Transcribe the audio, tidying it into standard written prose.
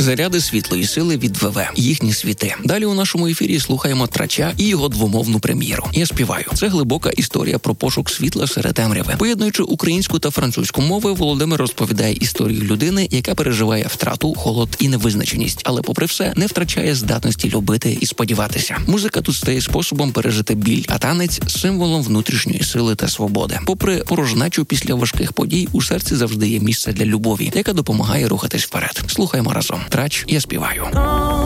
заряди світлої сили від ВВ, їхні світи. Далі у нашому ефірі слухаємо Трача і його двомовну прем'єру. Я співаю. Це глибока історія про пошук світла серед темряви. Поєднуючи українську та французьку мови, Володимир розповідає історію людини, яка переживає втрату, холод і невизначеність, але попри все не втрачає здатності любити і сподіватися. Музика тут стає способом пережити біль, а танець – символом внутрішньої сили та свободи. Попри порожнечу після важких подій, у серці завжди є місце для любові, яка допомагає рухатись вперед. Слухаємо разом. Трач, я співаю.